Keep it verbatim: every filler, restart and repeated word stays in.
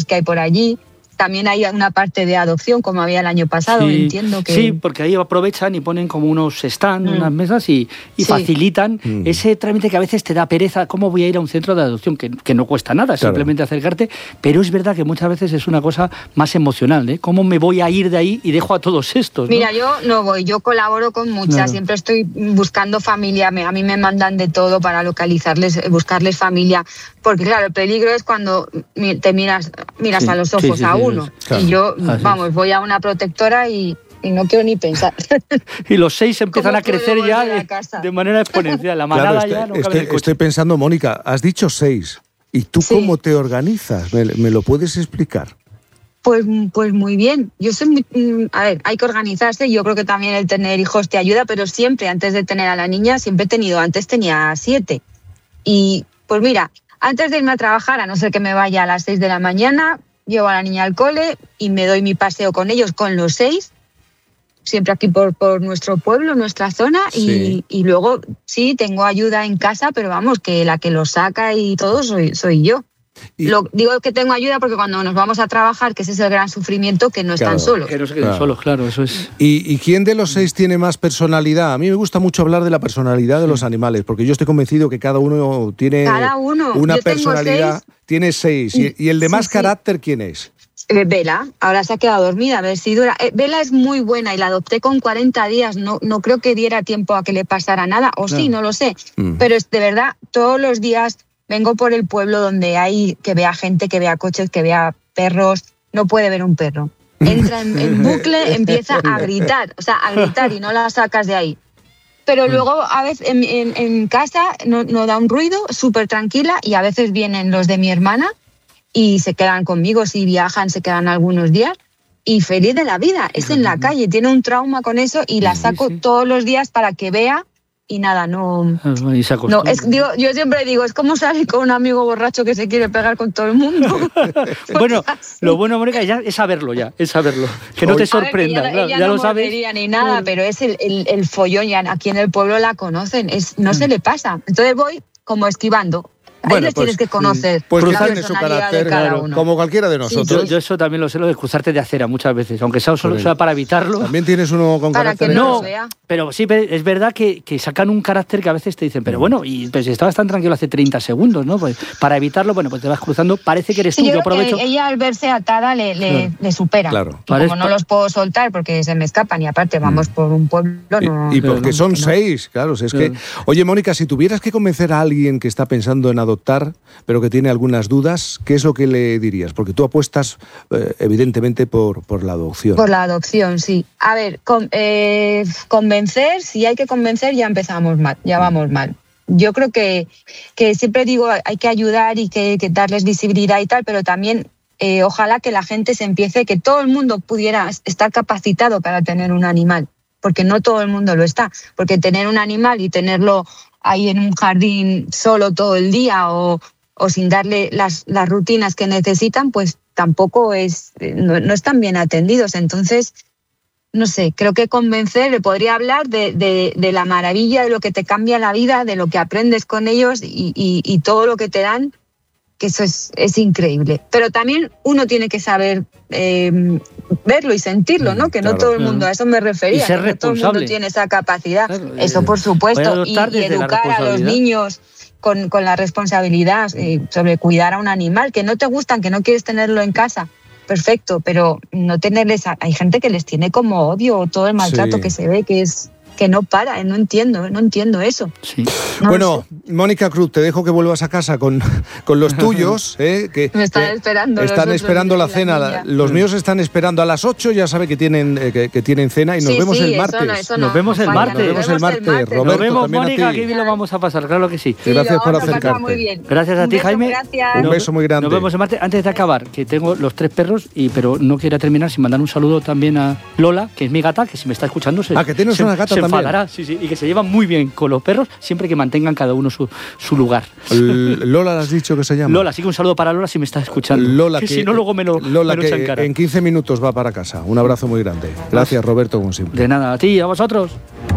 que hay por allí. También hay una parte de adopción, como había el año pasado, sí, entiendo que... Sí, porque ahí aprovechan y ponen como unos stands, mm. unas mesas y, y sí. facilitan mm. ese trámite que a veces te da pereza. ¿Cómo voy a ir a un centro de adopción? Que, que no cuesta nada, claro. simplemente acercarte, pero es verdad que muchas veces es una cosa más emocional, ¿eh? ¿Cómo me voy a ir de ahí y dejo a todos estos? ¿no? Mira, yo no voy, yo colaboro con muchas, claro. siempre estoy buscando familia, a mí me mandan de todo para localizarles, buscarles familia, porque claro, el peligro es cuando te miras, miras sí. a los ojos sí, sí, a uno, sí, claro. y yo Así vamos, es. voy a una protectora y, y no quiero ni pensar. Y los seis empiezan a crecer ya de, de manera exponencial. La manada claro, este, ya no este, cabe en el coche. Estoy pensando, Mónica, has dicho seis. ¿Y tú sí. cómo te organizas? ¿Me, me lo puedes explicar? Pues, pues muy bien. Yo soy muy, a ver, hay que organizarse. Yo creo que también el tener hijos te ayuda, pero siempre, antes de tener a la niña, siempre he tenido, antes tenía siete. Y pues mira, antes de irme a trabajar, a no ser que me vaya a las seis de la mañana, llevo a la niña al cole y me doy mi paseo con ellos, con los seis, siempre aquí por, por nuestro pueblo, nuestra zona, sí. y, y luego sí, tengo ayuda en casa, pero vamos, que la que los saca y todo soy, soy yo. Y... Lo, digo que tengo ayuda porque cuando nos vamos a trabajar, que ese es el gran sufrimiento, que no claro, están solos. Que no se queden claro. solos, claro, eso es. ¿Y, ¿Y quién de los seis tiene más personalidad? A mí me gusta mucho hablar de la personalidad de sí. los animales, porque yo estoy convencido que cada uno tiene cada uno. una yo personalidad. Seis. Tiene seis. ¿Y, y el de más sí, carácter sí. quién es? Eh, Vela, ahora se ha quedado dormida, a ver si dura. Eh, Vela es muy buena y la adopté con cuarenta días, no, no creo que diera tiempo a que le pasara nada, o no. sí, no lo sé, mm. pero es de verdad, todos los días vengo por el pueblo donde hay que vea gente, que vea coches, que vea perros, no puede ver un perro. Entra en, en bucle, empieza a gritar, o sea, a gritar y no la sacas de ahí. Pero luego a veces en, en, en casa no, no da un ruido, súper tranquila, y a veces vienen los de mi hermana y se quedan conmigo, si viajan se quedan algunos días, y feliz de la vida, es en la calle, tiene un trauma con eso y la saco sí, sí. todos los días para que vea. Y nada, no... Y se no es, digo, yo siempre digo, es como salir con un amigo borracho que se quiere pegar con todo el mundo. Bueno, lo bueno, Mónica, ya es saberlo ya, es saberlo. Que no te sorprenda, ver, que ella, claro, ella ya no lo sabes. mordería ni nada, bueno. pero es el, el, el follón, ya aquí en el pueblo la conocen, es, no mm. se le pasa. Entonces voy como esquivando. Ahí bueno, les pues, tienes que conocer. Pues la tiene su carácter, claro, como cualquiera de nosotros. Sí, yo, yo eso también lo sé, lo de cruzarte de acera muchas veces, aunque sea solo sea para evitarlo. También tienes uno con para carácter. Que no, no vea. Pero sí, es verdad que, que sacan un carácter que a veces te dicen, pero bueno, y pues estabas tan tranquilo hace treinta segundos, ¿no? Pues para evitarlo, bueno, pues te vas cruzando, parece que eres sí, tú, yo, yo aprovecho. Que ella al verse atada le, le, claro. le supera. Claro. Y como no los puedo soltar porque se me escapan y aparte vamos mm. por un pueblo, no. Y, y porque son no. seis, claro. Es claro. que, oye, Mónica, si tuvieras que convencer a alguien que está pensando en adoptar, pero que tiene algunas dudas, ¿qué es lo que le dirías? Porque tú apuestas, eh, evidentemente, por, por la adopción. Por la adopción, sí. A ver, con, eh, convencer, si hay que convencer, ya empezamos mal, ya vamos mal. Yo creo que, que siempre digo, hay que ayudar y que, que darles visibilidad y tal, pero también eh, ojalá que la gente se empiece, que todo el mundo pudiera estar capacitado para tener un animal, porque no todo el mundo lo está. Porque tener un animal y tenerlo ahí en un jardín solo todo el día o... o sin darle las, las rutinas que necesitan, pues tampoco es, no, no están bien atendidos. Entonces, no sé, creo que convencer, le podría hablar de, de, de la maravilla, de lo que te cambia la vida, de lo que aprendes con ellos y, y, y todo lo que te dan, que eso es, es increíble. Pero también uno tiene que saber eh, verlo y sentirlo, ¿no? Que claro, no todo el mundo, a eso me refería, que no todo el mundo tiene esa capacidad. Claro, eso por supuesto, y, y educar a los niños Con, con la responsabilidad eh, sobre cuidar a un animal, que no te gustan, que no quieres tenerlo en casa, perfecto, pero no tenerles, a, hay gente que les tiene como odio, todo el maltrato sí. que se ve, que es que no para, no entiendo, no entiendo eso. Sí. No bueno, Mónica Cruz, te dejo que vuelvas a casa con, con los tuyos, ¿eh? que me están esperando. Están esperando la cena, la los míos están esperando a las ocho, ya sabe que tienen eh, que, que tienen cena y nos sí, vemos sí, el martes. Eso no, eso no, nos vemos el falla, martes. Nos vemos el martes, martes. Roberto. Nos vemos, Mónica, que bien lo vamos a pasar, claro que sí. sí gracias por vamos a acercarte. Muy bien. Gracias a Un ti, beso, Jaime. Gracias. Un beso muy grande. Nos vemos el martes. Antes de acabar, que tengo los tres perros, y pero no quiero terminar sin mandar un saludo también a Lola, que es mi gata, que si me está escuchando se, ah, que tienes se, una gata se también. enfadará, sí, sí, y que se llevan muy bien con los perros, siempre que mantengan cada uno su, su lugar. Lola, ¿le has dicho que se llama? Lola, así que un saludo para Lola si me está escuchando. Lola, que, que si no luego me lo, Lola me lo que en cara. En quince minutos va para casa. Un abrazo muy grande. Gracias, Roberto, como siempre. De nada, a ti y a vosotros.